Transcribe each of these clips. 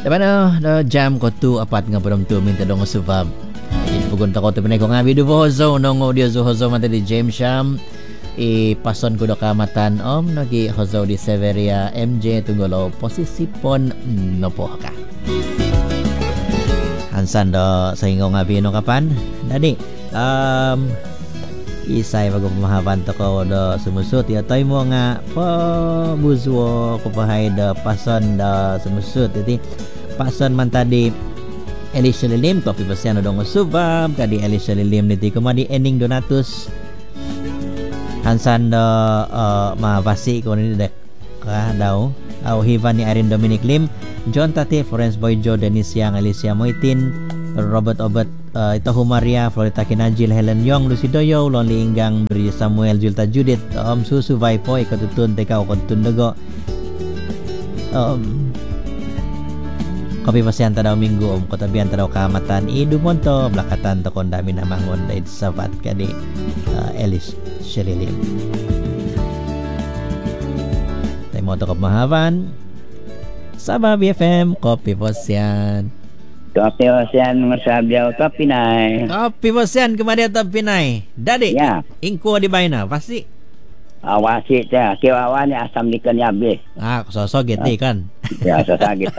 Mana jam ko tu apat nga padam tu minta dong subab. Pugun ta ko tu pinay ko nga video hozo nong audio zo hozo mata di James Sham. Pason ko do kamatan nagi hozo di Severia MJ tunggolo posisi pon nopo ka. Hansan do sa ingo nga bino kapan. Dadi isay pagpamahaban to ko do sumusut ya toy mo nga buzwo ko pahay do pason do sumusut iti pason man tadi Elisha Lilim kopi pasiano dong subab kadi Elisha Lilim niti kumadi ending donatus hansan do mavasi ko ni dek ka daw au hivan ni Arin Dominic Lim John Tate Florence Boy Joe Dennis Yang Alicia Moitin Robert Obet ito Humaria Florita Kinajil Helen Yong Lucy Doyo Lonely Inggang Bri Samuel Julta Judith Susu Vaipo ikatutun teka ukatutun dago kopi pasian tadaw minggu kotabian tadaw kamatan idumonto blakatan to kon dami namangon dait sabat kadi Elis Shelilim tay mo to mahavan Sabah BFM kopi pasian Kopi pasian masabiaw to Pinay. Kopi pasian kemari to Pinay. Dadi. Ya. Ingko di bayna pasti. Awasi teh kiwawan asam dikan yabe. Sosok gitu kan. Ya sosagit.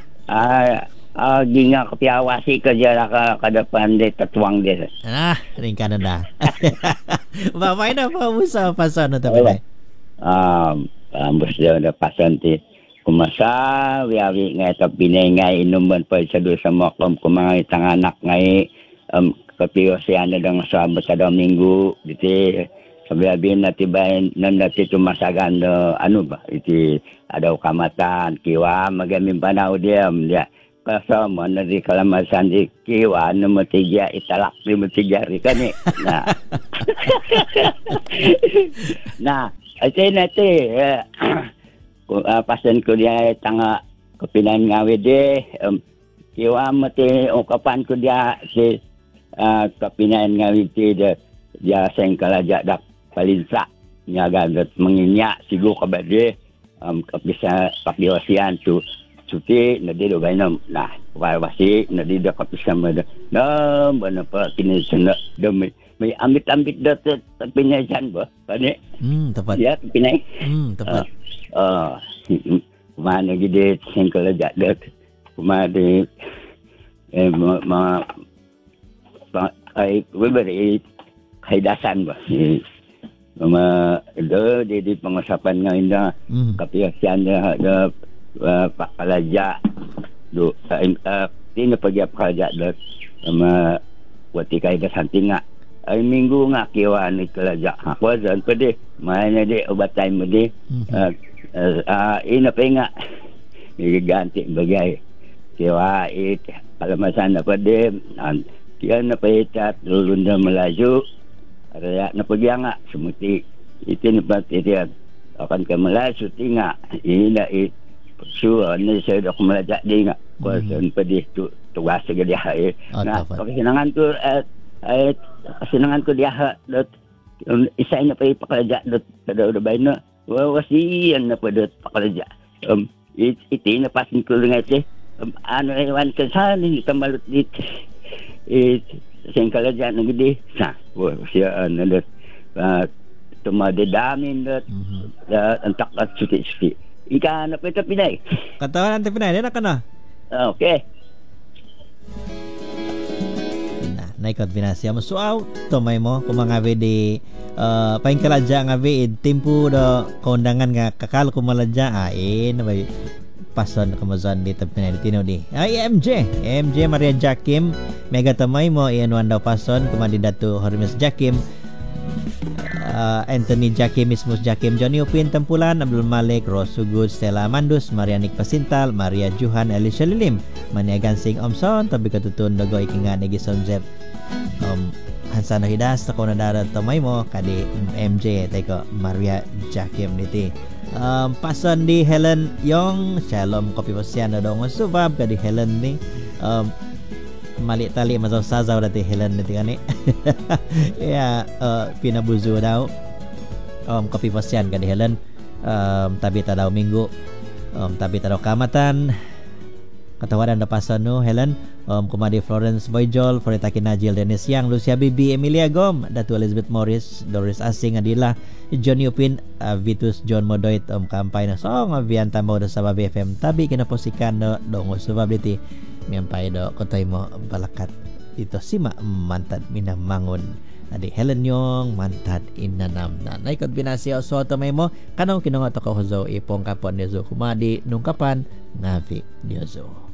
Ginga kopi awasi kerja ka depan de tetuang de. Ringkanan dah. Bapak ini apa usaha pasan to Pinay? Ambus de pasan ti kumasa wiawi ngai tapi ngai inuman pa sa do sa makom kumangay tanganak ngai kapiyosan dang sabat sa minggu diti sabiabin na tibayan nan nati tumasagan do ba iti adaw kamatan kiwa magamin panaw diam dia kasama na di kalamasan di kiwa no matigya italak di matigya ri kani na ay nati pasan ko dia tanga kepinan ngawe de kiwa mati ungkapan ko dia si kepinan ngawe ti dia sengkalaja dak palinsa nyaga dat menginya sigo kabade kapisa pakiosian tu cuti na di do gainom nah wasi na di do kapisa mada na bana pa kinisana do may amit-amit dat pinajan ba pani tepat ya pinay tepat kumana gede sengkala jadat kumade ay weberi kaidasan ba do di pengusapan ngayon na kapiasian da pakalaja do tinapagya pakalaja dat wati kaidasan tinga ay minggu nga kiwa ni kalaja wazan pede mana de obatay mo de ina pa nga ganti bagay kiwa kalamasan na pede kiya na pa itat lulunda malayo araya na pagya nga sumuti itin pa titiyan akan ka malayo tinga ina pagsuwa na sa dok malaja di nga wazan pede tuwasa gadi hay na pagsinangan ko ay kasinangan ko diha dot isa na pa ipakalaja dot kada bay na wasiyan na pa dot pakalaja iti na pasin ko nga ite ano ewan ka saan hindi ka malut dit sengkalaja na gidi sa siya na dot tumadedamin dot antak at suti ika na pa ito Pinay katawan ante Pinay na ka na okay naikot binasya mo suaw tomay mo kumangabe di paing kalaja ngabe tempo do kondangan nga kakal kumalaja na bay pason kumazon di tapinay tino di MJ Maria Jakim mega tamay mo ianwan daw pason kumadi datu Hermes Jakim Anthony Jakim Ismus Jakim Johnny Upin Tempulan Abdul Malik Rosugud Stella Mandus Marianik Pasintal Maria Juhan Elisha Lilim Mania Gansing Omson tabi katutun dago ikinga negi Somzep Hansana Hidas tako na darat tamay mo kadi MJ teko Maria Jakim niti pason di Helen Yong Shalom kopi pasian na dong subab kadi Helen ni mali tali masaw sazaw dati Helen niti kani ya pinabuzo daw kopi pasian kadi Helen tabi ta daw minggu tabi ta daw kamatan katawaran da pasan no Helen kumadi Florence Boyjol, Florita Kinajil, Dennis Yang, Lucia Bibi, Emilia Gom, Datu Elizabeth Morris, Doris Asing, Adila, John Yupin, Vitus John Modoit, kampay na song avian tamo da sa BFM tabi kinaposikan do dongo subability miampay do kotay mo balakat ito sima mantad minamangon adi Helen Yong mantad inanamnan na kombinasi o so to may mo kanong kinunga to ko ipong kapon ni zo kumadi nung kapan ngavi Diozo.